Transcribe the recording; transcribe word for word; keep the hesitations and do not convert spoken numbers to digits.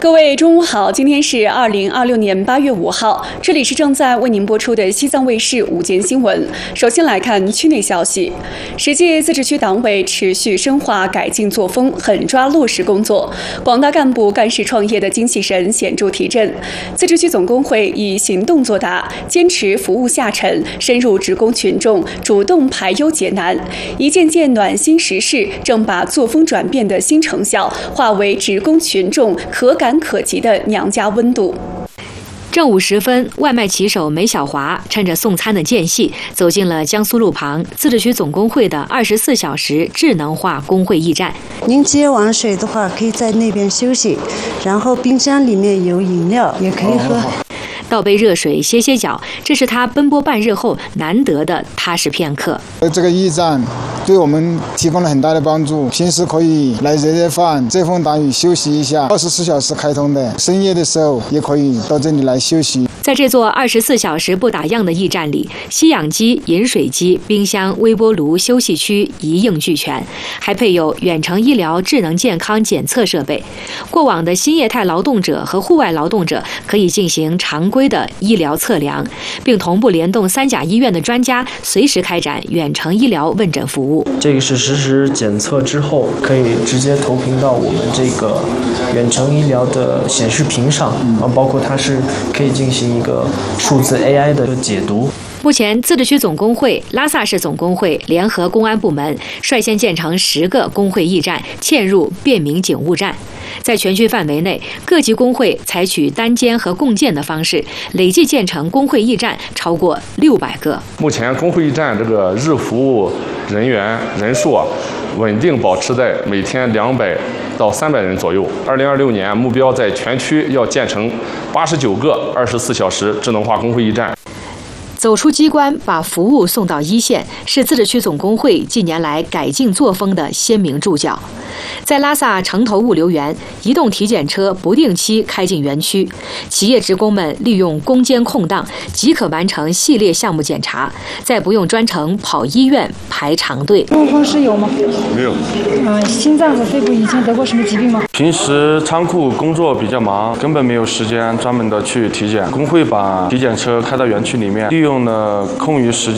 各位中午好，今天是二零二六年八月五号，这里是正在为您播出的西藏卫视午间新闻。首先来看区内消息，十届自治区党委持续深化改进作风，狠抓落实工作，广大干部干事创业的精气神显著提振。自治区总工会以行动作答，坚持服务下沉，深入职工群众，主动排忧解难，一件件暖心实事正把作风转变的新成效化为职工群众可感可及的娘家温度。 正午时分，外卖骑手梅小华趁着送餐的间隙，走进了江苏路旁自治区总工会的二十四小时智能化工会驿站。 您接完水的话，可以在那边休息，然后冰箱里面有饮料，也可以喝。 倒杯热水歇歇脚，这是他奔波半日后难得的踏实片刻。 这个驿站对我们提供了很大的帮助，平时可以来热热饭、遮风挡雨休息一下，二十四小时开通的，深夜的时候也可以到这里来休息。 在这座二十四小时不打烊的驿站里，吸氧机、饮水机、冰箱、微波炉、休息区一应俱全，还配有远程医疗智能健康检测设备。过往的新业态劳动者和户外劳动者可以进行常规的医疗测量，并同步联动三甲医院的专家，随时开展远程医疗问诊服务。 这个是实时检测之后，可以直接投屏到我们这个远程医疗的显示屏上，啊，包括它是可以进行一个数字 A I 的解读。 目前，自治区总工会、拉萨市总工会联合公安部门率先建成十个工会驿站嵌入便民警务站。在全区范围内，各级工会采取单间和共建的方式，累计建成工会驿站超过六百个。 目前工会驿站这个日服务人员人数啊，稳定保持在每天两百到三百人左右。二零二六年目标在全区要建成八十九个二十四小时智能化工会驿站。 走出机关，把服务送到一线，是自治区总工会近年来改进作风的鲜明注脚。在拉萨城头物流园，移动体检车不定期开进园区，企业职工们利用攻坚空档，即可完成系列项目检查，再不用专程跑医院排长队。 中风是有吗？ 没有。 啊、呃，心脏和肺部以前得过什么疾病吗？ 平时仓库工作比较忙，根本没有时间专门的去体检。工会把体检车开到园区里面，利用了空余时间。